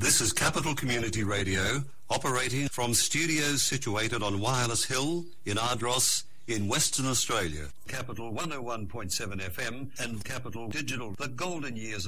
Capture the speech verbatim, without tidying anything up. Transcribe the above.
This is Capital Community Radio, operating from studios situated on Wireless Hill in Ardross in Western Australia. Capital one oh one point seven F M and Capital Digital, the golden years of